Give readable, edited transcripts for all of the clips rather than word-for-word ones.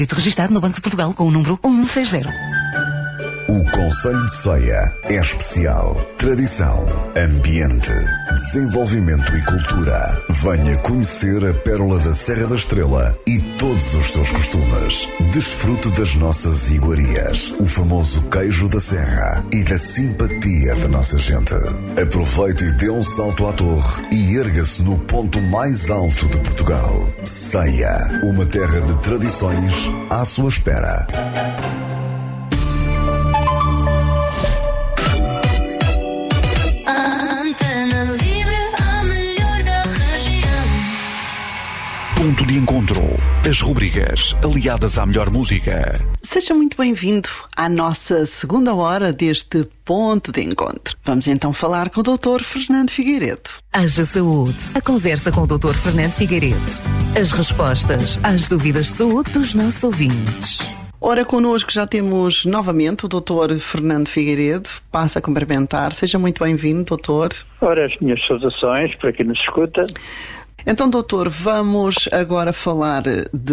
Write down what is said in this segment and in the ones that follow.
Registrado no Banco de Portugal com o número 1160. O Conselho de Ceia é especial. Tradição, ambiente, desenvolvimento e cultura. Venha conhecer a Pérola da Serra da Estrela e todos os seus costumes. Desfrute das nossas iguarias, o famoso queijo da serra e da simpatia da nossa gente. Aproveite e dê um salto à torre e erga-se no ponto mais alto de Portugal. Ceia, uma terra de tradições à sua espera. Ponto de encontro. As rubricas aliadas à melhor música. Seja muito bem-vindo à nossa segunda hora deste Ponto de Encontro. Vamos então falar com o Dr. Fernando Figueiredo. Haja Saúde. A conversa com o Dr. Fernando Figueiredo. As respostas às dúvidas de saúde dos nossos ouvintes. Ora, connosco já temos novamente o Dr. Fernando Figueiredo. Passa a cumprimentar. Seja muito bem-vindo, doutor. Ora, as minhas saudações para quem nos escuta. Então, doutor, vamos agora falar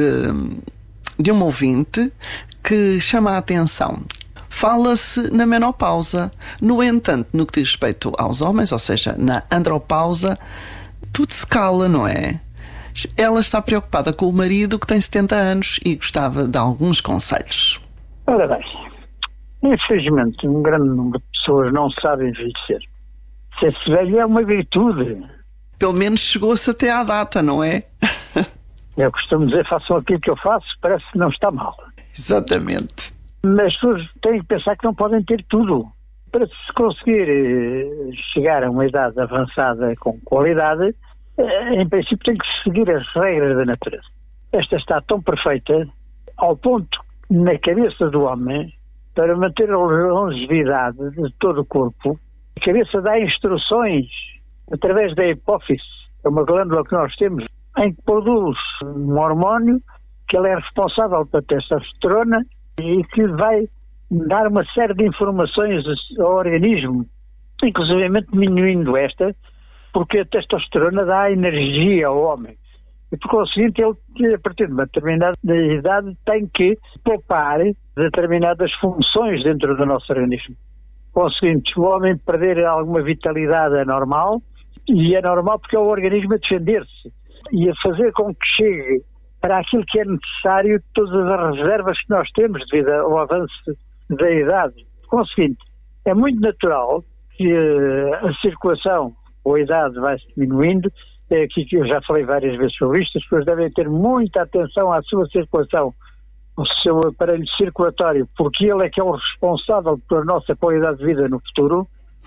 de um ouvinte que chama a atenção. Fala-se na menopausa. No entanto, no que diz respeito aos homens, ou seja, na andropausa, tudo se cala, não é? Ela está preocupada com o marido que tem 70 anos e gostava de alguns conselhos. Ora bem, infelizmente um grande número de pessoas não sabem envelhecer. Ser-se velho é uma virtude. Pelo menos chegou-se até à data, não é? Eu costumo dizer, façam aquilo que eu faço, parece que não está mal. Exatamente. Mas as pessoas têm que pensar que não podem ter tudo. Para se conseguir chegar a uma idade avançada com qualidade, em princípio tem que seguir as regras da natureza. Esta está tão perfeita, ao ponto, na cabeça do homem, para manter a longevidade de todo o corpo, a cabeça dá instruções através da hipófise, é uma glândula que nós temos, em que produz um hormônio que ela é responsável pela testosterona e que vai dar uma série de informações ao organismo, inclusive diminuindo esta, porque a testosterona dá energia ao homem. E por conseguinte, ele, a partir de uma determinada idade, tem que poupar determinadas funções dentro do nosso organismo. Conseguinte, o homem perder alguma vitalidade é normal, e é normal porque é o organismo a defender-se e a fazer com que chegue para aquilo que é necessário todas as reservas que nós temos devido ao avanço da idade. Conseguinte, é muito natural que a circulação ou a idade vai-se diminuindo. É aqui que eu já falei várias vezes sobre isto. As pessoas devem ter muita atenção à sua circulação, ao seu aparelho circulatório, porque ele é que é o responsável pela nossa qualidade de vida no futuro.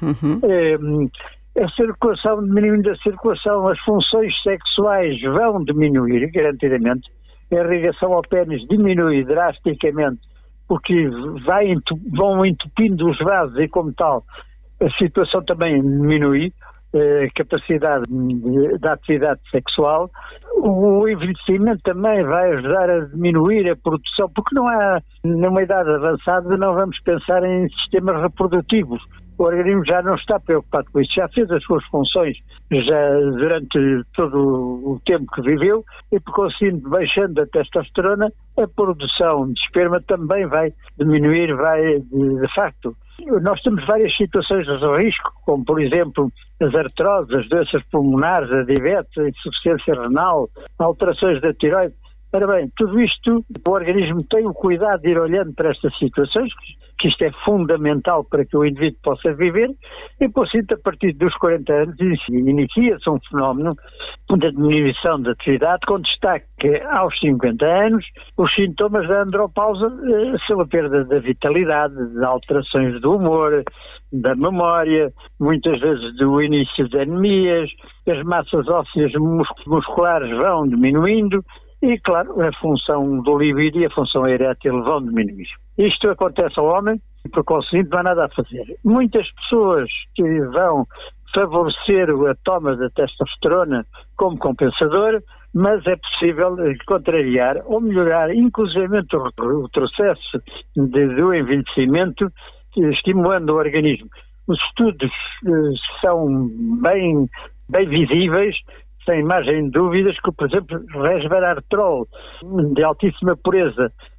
A circulação, diminuindo a circulação, as funções sexuais vão diminuir, garantidamente. A irrigação ao pênis diminui drasticamente, porque vão entupindo os vasos e, como tal, a situação também diminui, a capacidade da atividade sexual. O envelhecimento também vai ajudar a diminuir a produção, porque não há, numa idade avançada, não vamos pensar em sistemas reprodutivos. O organismo já não está preocupado com isso, já fez as suas funções já durante todo o tempo que viveu e, por conseguinte, baixando a testosterona, a produção de esperma também vai diminuir, de facto. Nós temos várias situações de risco, como, por exemplo, as artroses, as doenças pulmonares, a diabetes, a insuficiência renal, alterações da tireoide. Ora bem, tudo isto, o organismo tem o cuidado de ir olhando para estas situações, que isto é fundamental para que o indivíduo possa viver, e, por assim, a partir dos 40 anos, inicia-se um fenómeno de diminuição da atividade, com destaque aos 50 anos. Os sintomas da andropausa são a perda da vitalidade, de alterações do humor, da memória, muitas vezes do início de anemias, as massas ósseas musculares vão diminuindo, e, claro, a função do libido e a função erétil vão diminuir. Isto acontece ao homem e, por conseguinte, não há nada a fazer. Muitas pessoas que vão favorecer a toma da testosterona como compensador, mas é possível contrariar ou melhorar, inclusive, o processo do envelhecimento, estimulando o organismo. Os estudos são bem visíveis, sem margem de dúvidas, que, por exemplo, resveratrol de altíssima pureza